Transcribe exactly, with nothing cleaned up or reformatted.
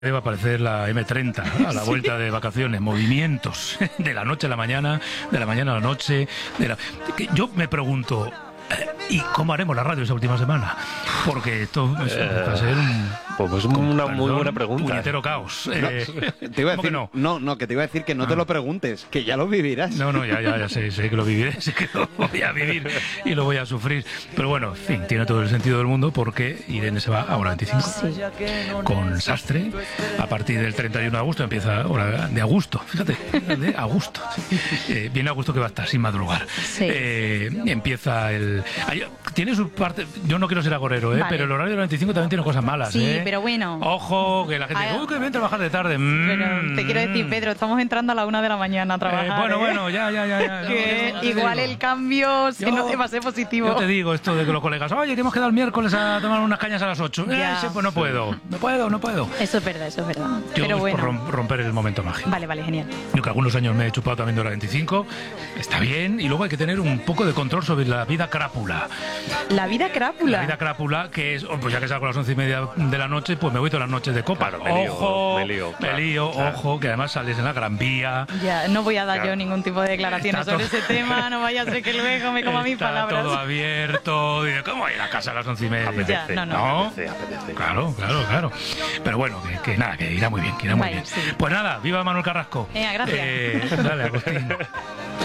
Va a aparecer la eme treinta a la vuelta de vacaciones, movimientos de la noche a la mañana, de la mañana a la noche. De la... Yo me pregunto, ¿y cómo haremos la radio esa última semana? Porque esto es, eh, va a ser un... Pues es una perdón, muy buena pregunta. Puñetero caos. No, Eh, te iba a decir, no? no, no, que te iba a decir que no ah. te lo preguntes, que ya lo vivirás. No, no, ya, ya, ya sé, sé que lo viviré, sé que lo voy a vivir y lo voy a sufrir. Pero bueno, en fin, tiene todo el sentido del mundo porque Irene se va a Hora veinticinco sí. con Sastre. A partir del treinta y uno de agosto empieza Hora de agosto, fíjate, de agosto. Eh, viene agosto que va a estar sin madrugar. Sí. Eh, empieza el... Tiene su parte... Yo no quiero ser agorero, ¿eh? Vale. Pero el horario de Hora veinticinco también tiene cosas malas, sí, ¿eh? pero bueno. Ojo, que la gente dice, uy, que bien trabajar de tarde. Mm. Pero te quiero decir, Pedro, estamos entrando a la una de la mañana a trabajar. Eh, bueno, ¿eh? bueno, ya, ya, ya. ya. Que no, igual el cambio si yo, no te va a ser positivo. Yo te digo esto de que los colegas, oye, que hemos quedado el miércoles a tomar unas cañas a las ocho. Eh, sí, pues no puedo, no puedo, no puedo. Eso es verdad, eso es verdad. Yo pero bueno. por romper el momento mágico. Vale, vale, genial. Yo que algunos años me he chupado también de Hora veinticinco, está bien, y luego hay que tener un poco de control sobre la vida crápula. ¿La vida crápula? La vida crápula, que es, pues ya que salgo a las once y media de la noche, pues me voy todas las noches de copa. Claro, me lío, ojo, me lío, claro, me lío claro. Ojo, que además sales en la Gran Vía. Ya, no voy a dar claro. yo ningún tipo de declaraciones sobre ese tema, no vaya a ser que luego me coma mis palabras. Está todo abierto, y de, ¿cómo ir a casa a las once y media? Apetece, ya, no, no. ¿No? Apetece, apetece. Claro, claro, claro. Pero bueno, que, que nada, que irá muy bien, que irá muy vale, bien. Sí. Pues nada, viva Manuel Carrasco. Venga, gracias. Eh, dale, Agustín.